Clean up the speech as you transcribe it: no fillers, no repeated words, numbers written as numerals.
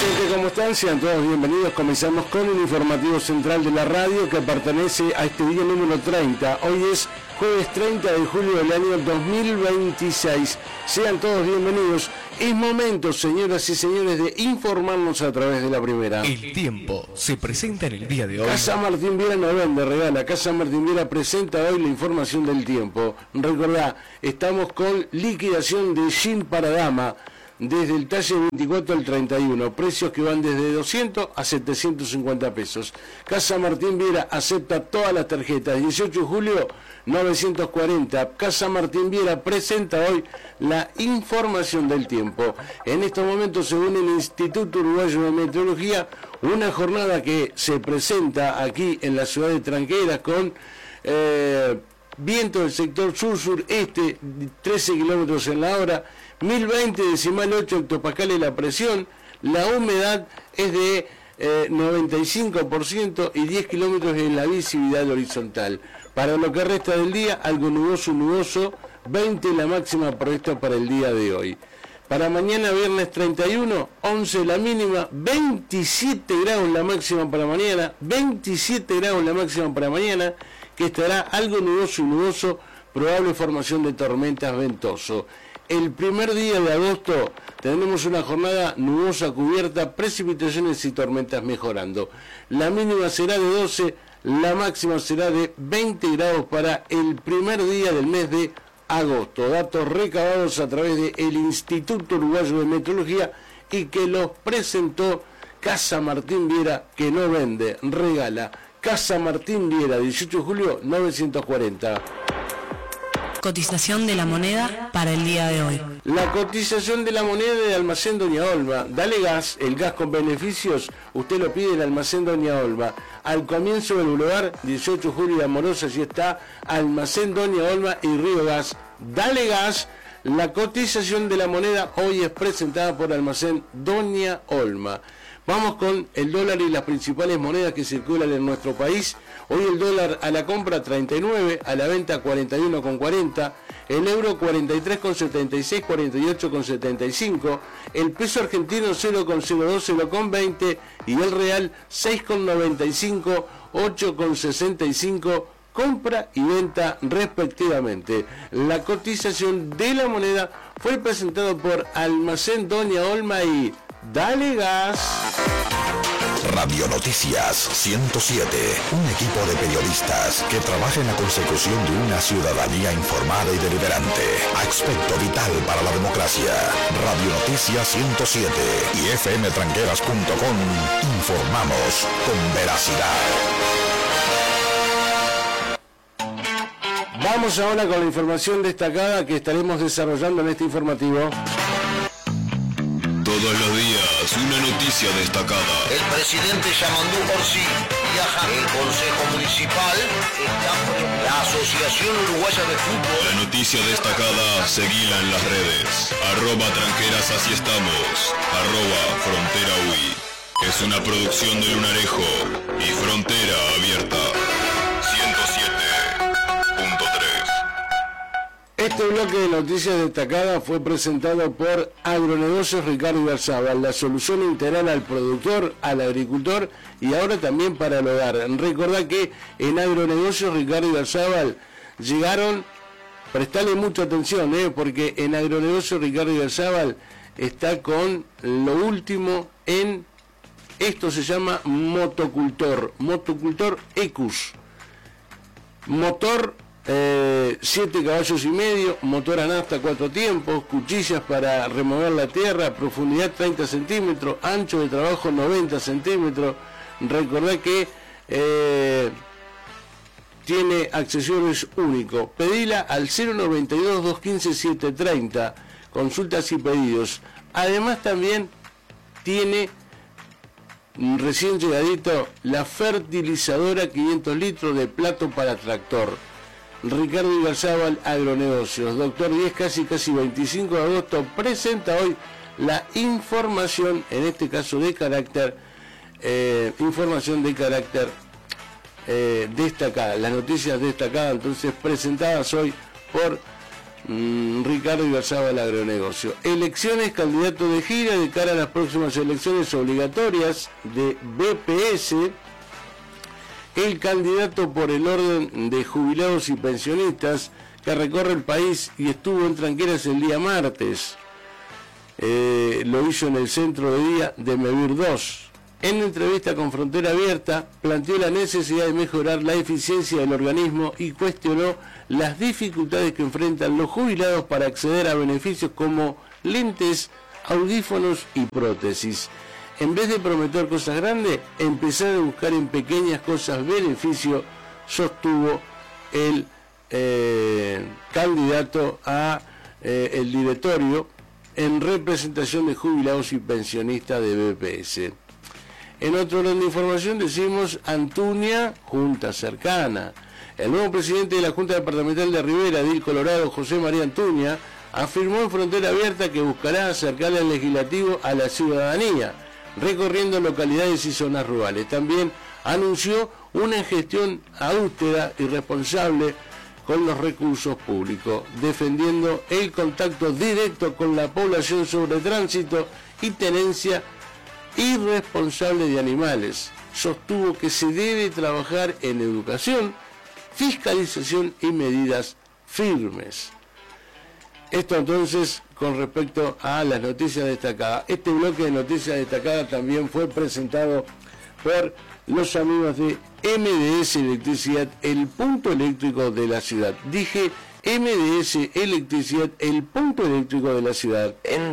gente? ¿Cómo están? Sean todos bienvenidos. Comenzamos con el informativo central de la radio que pertenece a este día número 30. Hoy es jueves 30 de julio del año 2026. Sean todos bienvenidos. Es momento, señoras y señores, de informarnos a través de la primera. El tiempo se presenta en el día de hoy. Casa Martín Viera no vende, regala. Casa Martín Viera presenta hoy la información del tiempo. Recordá, estamos con liquidación de jean para dama. Desde el talle 24 al 31, precios que van desde 200 a 750 pesos. Casa Martín Viera acepta todas las tarjetas. 18 de julio, 940. Casa Martín Viera presenta hoy la información del tiempo. En estos momentos, según el Instituto Uruguayo de Meteorología, una jornada que se presenta aquí en la ciudad de Tranqueras con viento del sector sur-sureste, 13 kilómetros en la hora, 1020,8 hectopascales la presión, la humedad es de 95% y 10 kilómetros en la visibilidad horizontal. Para lo que resta del día, algo nuboso, 20 la máxima prevista para el día de hoy. Para mañana, viernes 31, 11 la mínima, 27 grados la máxima para mañana, 27 grados la máxima para mañana, que estará algo nuboso, probable formación de tormentas, ventoso. El primer día de agosto tendremos una jornada nubosa cubierta, precipitaciones y tormentas mejorando. La mínima será de 12, la máxima será de 20 grados para el primer día del mes de agosto. Datos recabados a través del Instituto Uruguayo de Meteorología y que los presentó Casa Martín Viera, que no vende, regala. Casa Martín Viera, 18 de julio, 940. Cotización de la moneda para el día de hoy. La cotización de la moneda de Almacén Doña Olma. Dale gas, el gas con beneficios, usted lo pide en Almacén Doña Olma. Al comienzo del bulevar, 18 de julio de Amorosa, allí está Almacén Doña Olma y Río Gas. Dale gas. La cotización de la moneda hoy es presentada por Almacén Doña Olma. Vamos con el dólar y las principales monedas que circulan en nuestro país. Hoy el dólar a la compra 39, a la venta 41,40, el euro 43,76, 48,75, el peso argentino 0,02, 0,20 y el real 6,95, 8,65, compra y venta respectivamente. La cotización de la moneda fue presentada por Almacén Doña Olma y Dale Gas. Radio Noticias 107, un equipo de periodistas que trabaja en la consecución de una ciudadanía informada y deliberante, aspecto vital para la democracia. Radio Noticias 107 y fmtranqueras.com, informamos con veracidad. Vamos ahora con la información destacada que estaremos desarrollando en este informativo. Todos los días, una noticia destacada. El presidente Yamandú Orsi viaja. El Consejo Municipal está por la Asociación Uruguaya de Fútbol. La noticia destacada, seguila en las redes. @tranqueras, así estamos. @frontera UI. Es una producción de Lunarejo y Frontera Abierta. 107.3. Este bloque de noticias destacadas fue presentado por Agronegocios Ricardo Garzábal, la solución integral al productor, al agricultor y ahora también para el hogar. Recordá que en Agronegocios Ricardo Garzábal llegaron, prestale mucha atención, porque en Agronegocios Ricardo Garzábal está con lo último en, esto se llama motocultor Ecus, motor 7 caballos y medio, motor a nafta 4 tiempos, cuchillas para remover la tierra, profundidad 30 centímetros, ancho de trabajo 90 centímetros. Recordá que tiene accesorios únicos. Pedila al 092-215-730, consultas y pedidos. Además también tiene recién llegadito la fertilizadora 500 litros de plato para tractor. Ricardo Igarzábal, Agronegocios. Doctor 10, casi 25 de agosto, presenta hoy la información, en este caso de carácter, destacada, las noticias destacadas, entonces presentadas hoy por Ricardo Ibarzabal Agronegocio. Elecciones, candidato de gira de cara a las próximas elecciones obligatorias de BPS. El candidato por el orden de jubilados y pensionistas que recorre el país y estuvo en Tranqueras el día martes. Lo hizo en el centro de día de Mevir 2. En entrevista con Frontera Abierta, planteó la necesidad de mejorar la eficiencia del organismo y cuestionó las dificultades que enfrentan los jubilados para acceder a beneficios como lentes, audífonos y prótesis. En vez de prometer cosas grandes, empezar a buscar en pequeñas cosas beneficio, sostuvo el candidato a el directorio en representación de jubilados y pensionistas de BPS. En otro orden de información decimos Antuña, Junta Cercana. El nuevo presidente de la Junta Departamental de Rivera, Edil Colorado, José María Antuña, afirmó en Frontera Abierta que buscará acercar al legislativo a la ciudadanía, recorriendo localidades y zonas rurales. También anunció una gestión austera y responsable con los recursos públicos, defendiendo el contacto directo con la población sobre tránsito y tenencia irresponsable de animales. Sostuvo que se debe trabajar en educación, fiscalización y medidas firmes. Esto entonces con respecto a las noticias destacadas. Este bloque de noticias destacadas también fue presentado por los amigos de MDS Electricidad, el punto eléctrico de la ciudad. Dije MDS Electricidad, el punto eléctrico de la ciudad.